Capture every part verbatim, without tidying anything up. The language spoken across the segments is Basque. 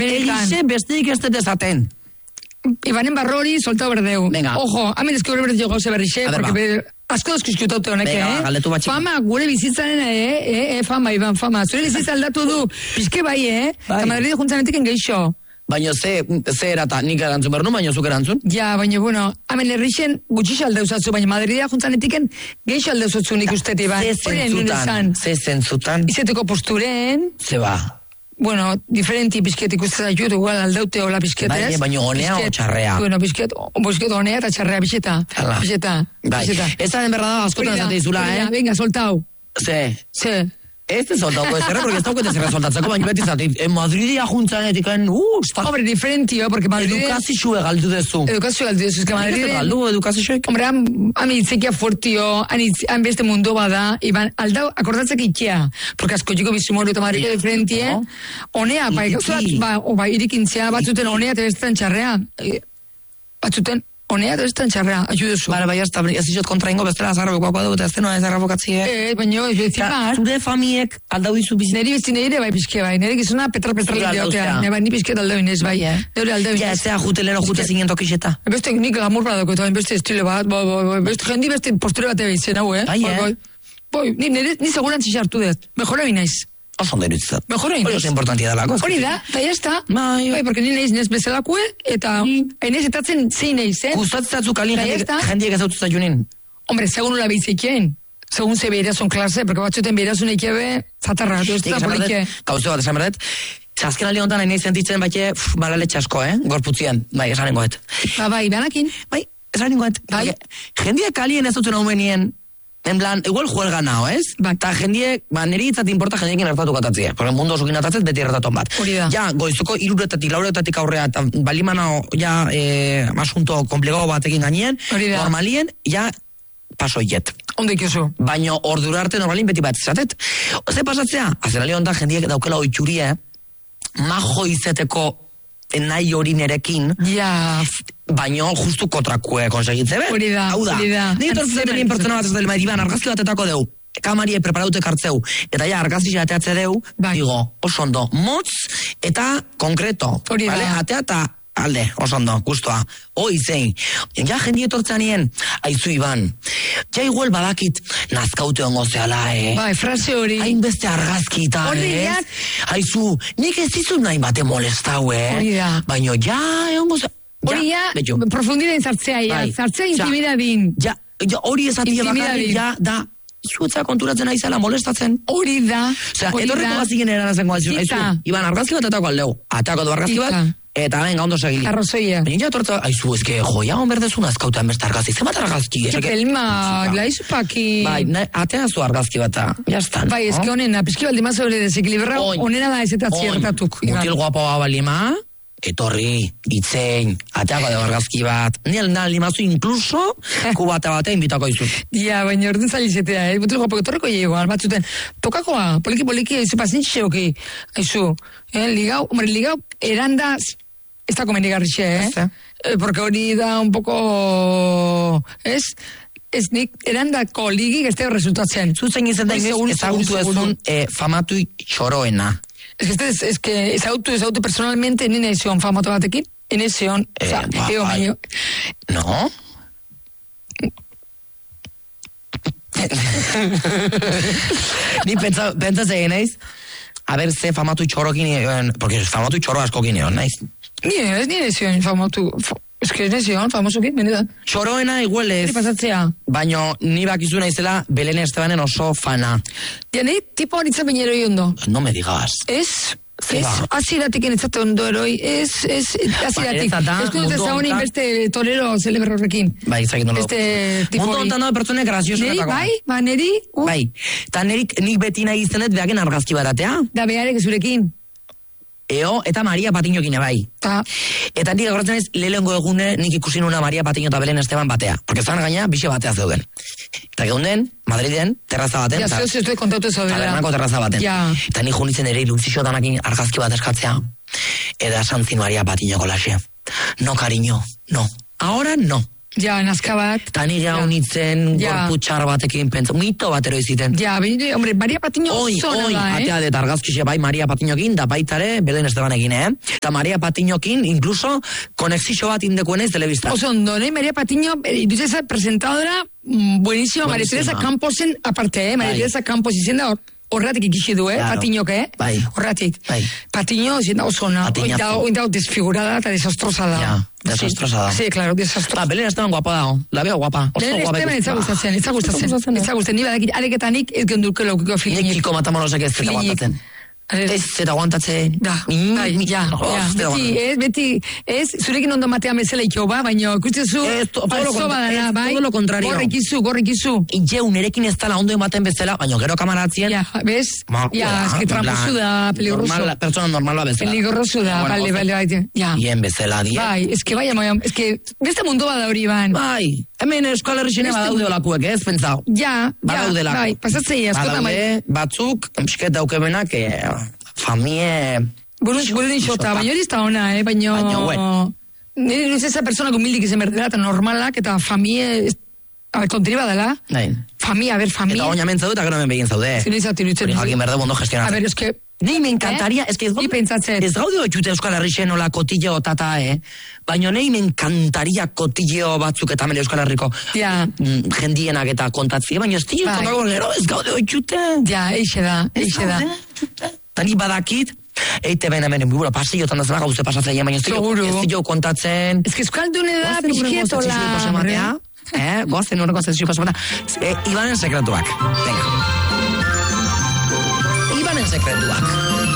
Elixe besteik ez dut ezaten. Ibanen barrori, soltau berdeu. Venga. Ojo, hamen ezko berdeu gauze berrixe, porque be, asko dozkizkutaute honek, Venga, eh? galdetu batxik. Fama, gure bizitzaren, eh, eh, eh, fama, Iban, fama. Zure bizitza aldatu du, pizke bai, eh? Bai. Eta Madrid juntzanetiken geixo. Baina ze, ze erata, nik erantzun behar nu, baina zuk erantzun. Ja, baina, bueno, hamen herrixen gutxix aldeuzatzu, baina Madridea juntzanetiken geixo aldeuzatzu nik uste, Iban. Ze zentzutan, ze zentzutan, Izeteko posturen, ze ba. bueno, diferenti pizket ikusten zaitut, igual aldeute hola pizketez. Bai, baina honea o txarrea. Bueno, pizket, pizket honea eta txarrea bizeta. Hala. Bizeta, Bai, bizeta. ez da den berda da, askotan esate izula, eh? Venga, soltau. Ze, Ze. ez ez soltauko ez erre, porque ez dauket ez erre soltatzeko, baina beti zati, en Madridia juntzanetik, uh, está... Hombre, diferentio, porque Madrid... Edukazixue galdu dezu. Edukazio galdu dezu, que Madrid... Galdu edukazixuek. Hombre, han, han itzekia fuertio, han, itz, han beste mundo bada, iban, aldau, akordatzek ikia, porque asko txiko bizimoru eta Madrid diferentie, no? honea, bai, Iriki. ba, o, bai, irikintzea, batzuten honea eta bestetan txarrea, e, batzuten honea eta bestetan txarrea, ayuduzu. Bara, bai, hasta, ez izot kontraingo bestela zarra bekoako dugu, eta ez denua ez arrabokatzie. Eh, baina, ez Eta bezimar, zure famiek aldau izu bizit. neri besti nire bai pizke bai, nire gizuna petra petra Zure lideotea, aldauzea. ne bai, ni pizke aldau inez bai, eh? neure aldau Ja, inez. ez zea jute lero jute zinen tokixeta. Beste nik amor badako eta beste estilo bat, bo, bo, bo, beste jendi beste posture bate behitzen hau, eh? Bai, eh? Bai, bai, ni, nire, ni segurantzi sartu dut, mejora binaiz. Oso ondo iruditzat. Mejora Hori binaiz. oso importantia dalako. Hori da, eta jazta. Bai, Bai, porque ni naiz nez bezalakue, eta hainez etatzen zein naiz, eh? Gustatzatzu kalin Bai, jendiek ez da? jendiek ezautu zaiunin. Hombre, segun ula behizikien. Segun ze behirazun klase, porque batzuten behirazun eikebe, zatarra, ez Nik da esan polike. berdet, gauze bat esan berdet, azken aldi honetan nahi sentitzen baite, balale txasko, eh? Gorputzian, bai, esanengoet. Ba, bai, banakin. Bai, esanengoet. Bai. Jendiek kalien ez duten hau menien, en plan, igual juelga nao, ez? Bai. Ta jendiek, ba, niri itzat importa jendiekin hartatu katatzea. Porque mundu osokin atatzet, beti hartaton bat. Hori da. Ja, goizoko iruretatik, lauretatik aurrea, eta balimanao, ja, eh, asunto komplikado batekin gainien, Hori da. normalien, ja, pasoiet. Ondo ikiozu. Baino ordura arte normalin beti bat izatet. Ze pasatzea? Azenali honetan jendiek daukela oitxurie, majo izeteko nahi hori nerekin, Ja, baino justu kotrakue konsegitze be. Hori da, Hau da. hori da. Ni etortzen Antzeman. denien pertsona bat ez dela, Iban, argazki batetako deu. Kamarie preparaute kartzeu. Eta ja, argazki ateatze deu, Bai. digo, oso ondo, motz eta konkreto. Hori da. Vale? Atea eta alde, oso ondo, guztua. Hoi zein. Ja, jendi etortzanien, aizu Iban, ja igual badakit nazkaute ongo zehala, eh? bai, frase hori. Hainbeste argazkitan, Hori ez? ja. Aizu, nik ez dizut nahi bate molestau, eh? Hori da. Baino, ja, egongo ze... Hori ja, betxo. profundidadin sartzea, ja. Bai. Sartzea Ja. intimidadin. Ja, ja, hori ezatia Intimidadin. bakarrik, ja, da, zuetza konturatzen aizela molestatzen. Hori da. Osea, hori etorreko da. bazien eranezengo aizu, aizu, Tita. Iban, argazki bat atako aldeu. Atako du argazki bat, Tita. eta venga, ondo segili. Arrozoia. Baina ja etortza, aizu, eske, joia hon berdezun azkautan beste argazki, zemat argazki? Ja, Esake- pelma, glaizupaki. Bai, ne, atea zu argazki bata, jastan. Bai, eske honena, pizki baldi maz sobre desekilibra, Oin. honena da ez eta ziertatuk. Mutil guapoa balima, etorri, itzein, ateako de argazki bat. Niel da limazu inkluso, kubata batean bitako izut. Ja, baina orduan zailizetea, eh? Botel guapo etorreko llego, albatzuten. Tokakoa, poliki poliki, aizu pasintxe, oki. Aizu, eh, ligau, hombre, ligau, eranda, ez da komenigarrixe, eh? Ez da. Eh, porque hori da un poco, ez? Ez nik, erandako ligik ez da resultatzen. Zuzen izan da Bai, inoiz, seguru, ezagutu seguru, ezun seguru. eh, famatu txoroena. Es que, es, es que ezautu, ezautu personalmente nina izion famatu batekin, ene zion, Eh, oza, ba, eo, bai. baino, No? Ni pentsa, pentsa zegin naiz, a ber ze famatu txorokin, eh, porque famatu txoro askokin egon naiz. nire, ez nire zion famatu, fa, es que nire zion famosokin, benetan. Txoroena igual ez, Zer pasatzea? baino ni bakizu naizela Belen Estebanen oso fana. Ja, nahi, tipo horitzen bainero ondo. No me digas. Ez, Ze ez, ba? aziratik enetzate ondo eroi, ez, ez, aziratik. niretzat da, Ez dut mundu ezagunin honetan- beste torero celebre horrekin. Bai, ezagik nola. Beste tipo Mundu hori. honetan da pertsonek grazioso Neri, bai, ba, neri, uh, Bai, eta nerik, nik beti nahi izanet behaken argazki baratea. da beharek zurekin. Eo, eta Maria Patiñokin bai. Ta, Eta nik agoratzen ez, lehengo egune nik ikusi nuna Maria Patiño eta Belen Esteban batea. Porque zan gaina, bixe batea zeuden. Eta geunden, Madriden, terraza baten. ja, eta- zeu zeu kontatu zaudela. Tabernako terraza baten. Ja. Eta nik junitzen ere iluzixo danakin argazki bat eskatzea. Eta esan zin Maria Patiñoko laxe. No, cariño, no. Ahora no. Ja, nazka bat. Ta nire hau nintzen Ja. gorpu txar batekin pentsa. Mito batero iziten. Ja, benide, hombre, Maria Patiño Oi, oso ona oi, da, eh? atea det argazkixe bai Maria Patiñokin, da baitare Belen Estebanekin, eh? Eta Maria Patiñokin, incluso, konexixo bat indekuenez telebista. Oso ondo, ¿eh? María Patiño, eh, esa presentadora, mm, buenísima, María Buenísima. Teresa Camposen, aparte, eh? María Bai. Teresa Campos izen da, horratik ikisi du, eh? Claro. Patiñok, eh? Bai. Horratik. Bai. Patiño, izen da oso ona. Patiñazo. Oin da, desfigurada eta desastrosa da. Ja, desastrosa da. Sí, claro, desastrosa. Ba, Belen Esteban guapa dago, la veo guapa. Oso Lehen guapa Esteban ikusten. ez gustatzen, ez gustatzen, ez gustatzen, ni badakit, areketanik ez gendurke laukiko filinik. Nekiko matamonosek ez zeta guantatzen. Ez zeta guantatzen. Da, Ni- bai, ni- ja, Oh, ja, ez zeta beti, guantatzen. ez, beti, ez, zurekin ondo matea bezala iko ba, baina ikusten zu, Ez, to- todo lo falso contra- badala, ez, bai, todo lo contrario. gorrik izu, gorrik izu. Ijeu nerekin ez dala ondo ematen bezala, baina gero kamaratzien. Ja, bez? Ma- Ja, es que tramposu da, peligroso. Normal, pertsona normala bezala. Peligroso da, Bueno, bale, oso- bale, bai, ja. Bien bezala, die. Bai, es que bai, bai, es que beste mundu bada hori ban. Bai, hemen Euskal Herrixene Beste- badaude olakuek, ez, pentsau. Ja, ja, Badaudelako. bai, pasatzei askotan bai. Badaude batzuk, pixket daukebenak, eh, famie... Burun, burun isota, baina hori ez da ona, eh, baina... Baina, bueno. Nire nuz eza persona humildik izan berdela, eta normalak, eta famie... A ver, kontri badala. Nahi. Familia, a ver, familia. Eta oina mentzau eta gero hemen begin zaude. Zinu izatu irutzen. Hori jakin berde bondo A gestionatzen. ver, es que... Nei me encantaria, Eh? es que ez Ni pentsatzen. ez gaude otxute Euskal Herrixen nola kotilleo tata, eh? Baina nei me encantaria kotilleo batzuk eta hemen Euskal Herriko Ja. mm, jendienak eta kontatzie, baina ez dira, Bai. kontako gero ez gaude otxute. Ja, eixe da, eixe da. Eta ni badakit, eite ben hemen, bura, pasillotan da zela gauze pasatzeia, baina ez dira, Seguru. ez dira kontatzen. Es que euskaldune da, Goazen urrengo pixkietola. zentxizio pasamatea, eh? Goazen urrengo zentxizio pasamatea. Eh, Ibanen sekretuak, venga. Ibanen sekretuak.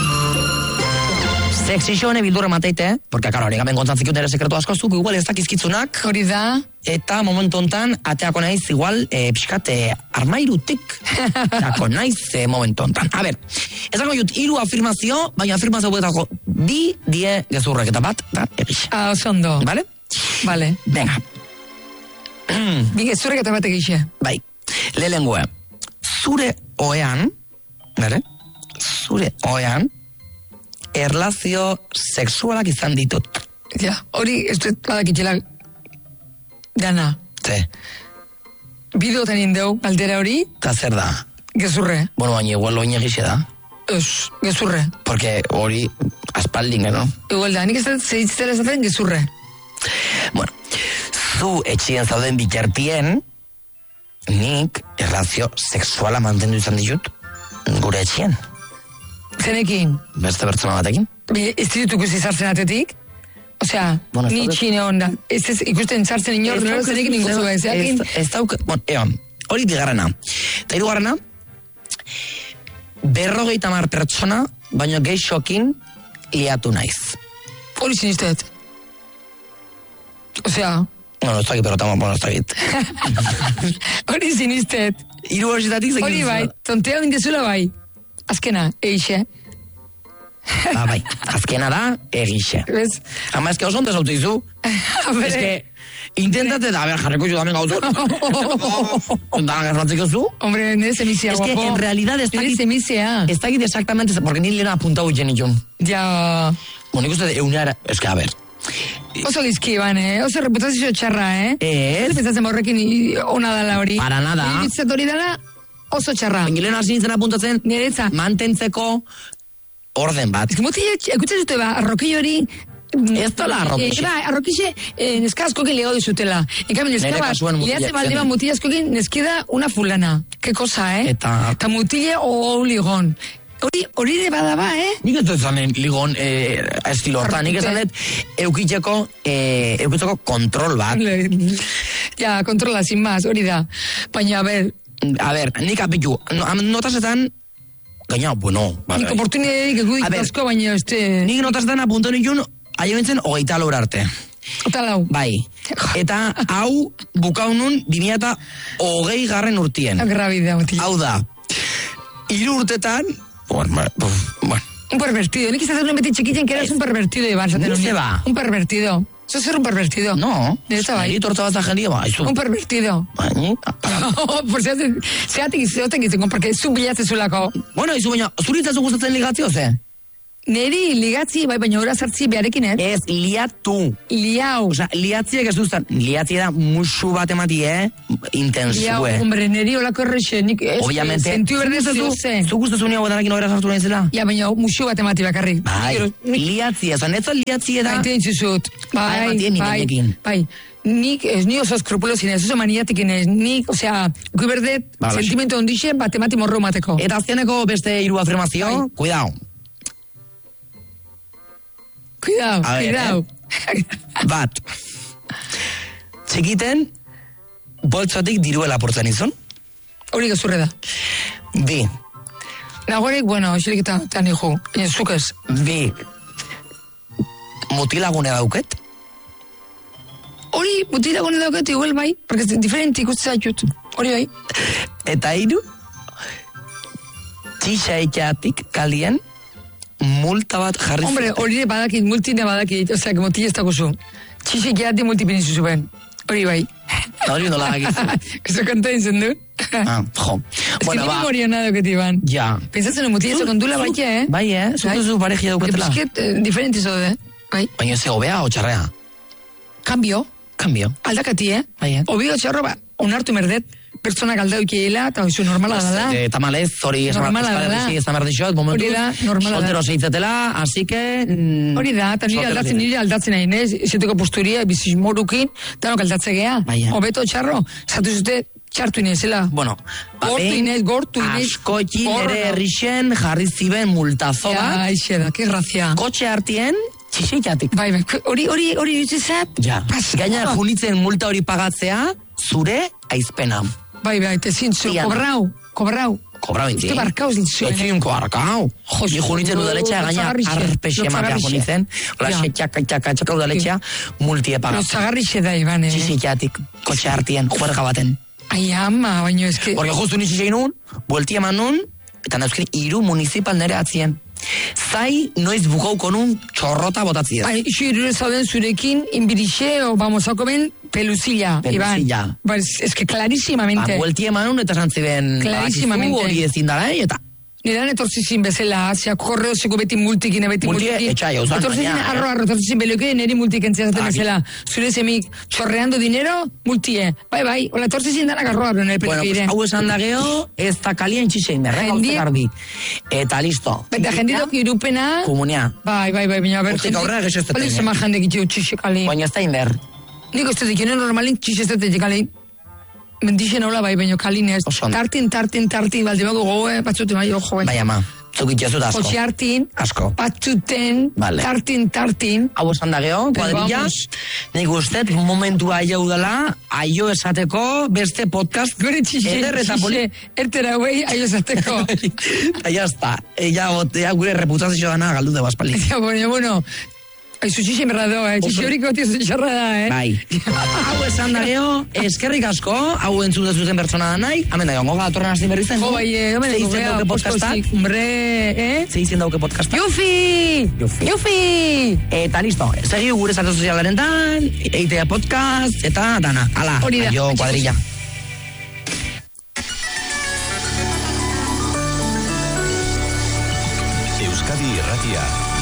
Sexixo hone bildurra mateite, porque, karo, hori gaben kontantzik ere sekretu asko zuk, igual ez dakizkitzunak, Hori da. eta momentu hontan ateako naiz igual e, pixkat e, armairutik ateako naiz e, momentu hontan. A ber, esango jut hiru afirmazio, baina afirmazio buetako bi die gezurrek eta bat da egixe. Ah, oso ondo. Vale? Vale. Venga, Bige, zurek eta batek egixe. bai, lehenengoa. Zure oean, bale? Zure oean, erlazio sexualak izan ditut. Ja, hori, ez dut badakitxela dana. Ze, Bideotan indeu, galdera hori, eta zer da? gezurre. Bueno, baina igual oin egixe da. Ez, gezurre. Porque hori aspaldin, no? Igual da, nik ez dut zeitzera esaten gezurre. Bueno, zu etxien zauden bitartien, nik erlazio sexuala mantendu izan ditut gure etxien. Zenekin, Beste pertsona batekin. be, ez ditutuko izartzen atetik? Osea, Bueno, ez ni daude- txine onda. Ez ez ikusten zartzen inor, nero zenekin ingozu ez. Zenekin, Ez, ez dauk, bon, egon, hori bigarrena. Eta hirugarrena, berrogeita mar pertsona, baino geixokin liatu naiz. hori sinistet. Osea, Bueno, ez dakit, pero tamo, bueno, ez dakit. hori sinistet. Hiru horietatik zekin Hori bai, tontea indezula bai. Azkena, eixe. Ba, bai, azkena da, egixe. Bez? Ama eske oso onte zautu izu. A Es que, intentate da, a ver, jarreko jo damen gauzu. Da, gerratzeko zu. Hombre, nire semizia, Es que, guapo. en realidad, ez Nire dakit, semizia. ez dakit exactamente, porque ni lehena apuntau iten itun. Ja, Bueno, nik uste, eunera, es que, a ver, oso lizki ban, eh? Oso reputazio txarra, eh? Ez. Pensatzen horrekin i- ona dala hori. Para nada. Niretzat hori dala oso txarra. baina lehena hasi nintzen apuntatzen, Niretzat. mantentzeko orden bat. Ez que mutile, ekutzen zute ba, arroki hori... Ez dala arrokixe. Eh, ba, arrokixe, eh, neska askokin lego dizutela. En cambio, neska Nire bat, kasuan mutila liatze balde zen. bat mutila askokin neskeda una fulana. Ke cosa, eh? Eta- Eta mutile o ligon. Hori, hori de badaba, eh? Nik ez dut zanen ligon eh, estilo hortan, nik esan dut eukitzeko, eh, eukitzeko kontrol bat. Ja, kontrola, sin más, hori da. Baina, a ver, A ver, nik apitu, no, notasetan, gaina, bueno, ba, nik oportunidadeik egudik A ver, asko, baina este... nik notasetan apuntu nikun, aio bintzen, hogeita laur arte. Ota lau. Bai. Eta hau bukaunun bimila eta hogei garren urtien. Grabidea, mutila. Hau da, hiru urtetan, bueno, ba, bueno, Un pervertido. Nik izaten nuen beti txikiten que eras un pervertido, Iban. esaten No nuen. se va. Un pervertido. Eso es ser un pervertido. no, Nireta bai. niri torta bat jendia, ba, izu. Un pervertido. Baina, Por si hace... Zeatik izaten gizengo, porque es un bilatze zulako. bueno, izu baina, zuritzazu gustatzen ligatzio, ze? neri ligatzi, bai, baina ora sartzi beharekin, ez? Ez, liatu. Liau. Osa, liatziek ez duztan. Liatzi da musu bat emati, eh? Intensue. Liau, hombre, neri olako errexe, nik ez. Obviamente. Sentiu berdezu ze. Zuk ustezu niago danekin horra sartu nahi zela? Ja, baina musu bat emati bakarrik. Bai, liatzi, ez netzat liatzi da. Baite intzuzut. Bai, bai, bai. Nik, ez ni oso eskrupulosin, ez oso maniatik inez, nik, osea, gui berdet, sentimentu ondixe, bat emati morro mateko. Eta azkeneko beste hiru afirmazio, bai. Cuidao. Cuidao, cuidao. Eh? Bat. Txikiten, boltsotik diruela portzen izun. Hori gezurre da. Bi. Nagorek, bueno, xilik eta tan hijo, zukez. Bi. Mutilagune dauket. Hori, mutilagune dauket, igual bai, porque es diferente ikusten zaitut. Hori bai. Eta hiru, txixa ikatik kalien, multa bat jarri zuten. Hombre, hori badakit, multine badakit, osea, que motila ez dakuzu. Txixa ikatik multipinizu zuen. Hori bai. Hori nola dakizu. Eso kanta dintzen du. Ah, jo. Ez bueno, que nire morio nada doket iban. Ja. Pensatzen en mutila ez kontula bai, eh? Bai, eh? Zuko zu parejia dauketela. Pisket, eh, diferente zo, eh? Bai. Baina ze hobea o txarrea? Cambio. Cambio. Aldakati, eh? Bai, eh? Obio txarro, ba, onartu merdet, pertsona galdau ikiela, eta oizu normala da. Eh, tamalez, hori normala da. Ez da merdixot, momentu. Hori da, normala da. Soltero zeitzetela, así que... Mm, hori da, eta nire aldatzen, nire aldatzen nahi, nez, izeteko posturia, bizismorukin, danok aldatzegea. Bai, eh? Hobeto txarro, zatu zute, txartu inezela. Bueno, gortu inez, gortu inez. Askokin ere herrixen jarri ziben multazo bat. Ja, aixe da, que grazia. Kotxe hartien, txixeikatik. Bai, bai, hori, hori, hori, utzizat. Ja, gaina junitzen multa hori pagatzea, zure aizpena. Bai, bai, te zintzu, kobrau, kobrau. Kobrau inti. Ez que barkau zintzu. Ez zin kobarkau. Ni junitzen udaletxea, gaina arpexe matea junitzen. Ola, setxaka, txaka, txaka udaletxea, multie pagatzea. Lozagarrixe da, Iban, eh? Txixeikatik, kotxe hartien, juerga baten. Ai, ama, baina ez que... Porque justu nixi zein nun, buelti eman nun, eta nauzkin iru municipal nere atzien. Zai, noiz bukauko nun, txorrota botatzia. Ai, iso irure zauden zurekin, inbirixe, o vamos a comen, peluzilla, Iban. Peluzilla. Ba, es, es que clarísimamente. Ba, buelti eman nun, eta zantziben, clarísimamente. hori ezin dara, eh, eta... Nidan etorzizin bezala, zea korreo zeko beti multikin, beti multikin. multikin. Etxai, hauzan, etorzizin, arro, arro, etorzizin beloke, neri multiken ziazaten bezala. Zure zemik, txorreando dinero, multie. Bai, bai, hola etorzizin danak arro, arro, nire peloke dire. Bueno, pues, hau esan da geho, ez da kalien txisein, berre, gauze garbi. Eta listo. Eta jendidok irupena... Komunia. Bai, bai, bai, baina, ber, Urtik aurrera gexestetan. Bali zema jendek itxeu txixe kali. Baina ez da inber. Niko ez dut, ikenen normalin txixe ez dut kali. Mendixen hola bai, baina kalinez. Tartin, tartin, tartin, baldimako goe, batzute bai, ojo, bai, ama. Zuk itxezut asko. Jose hartin, asko. Batzuten, vale. tartin, tartin. Hau esan da geho, kuadrilla. Nik ustez, momentua aio udala, aio esateko, beste podcast. Gore txixe, txixe, ertera huei, aio esateko. Eta jazta, ella gure reputazio dana galdu de baspali. Ja, bueno, bueno. Aizu txixe merra do, eh? Txixe horiko tio txarra da, eh? Bai. Hau esan da geho, eskerrik asko, hau entzute zuten pertsona da nahi, hamen da gongo gatorren hasi berri zen. Jo, bai, eh, hamen da gongo dauke podcastak. Hombre, eh? Zeizen dauke podcastak. Jufi! Jufi! Jufi! Eta listo, segi gure zate sozialaren dan, eitea podcast, eta dana. Hala, aio, kuadrilla. Euskadi Irratia.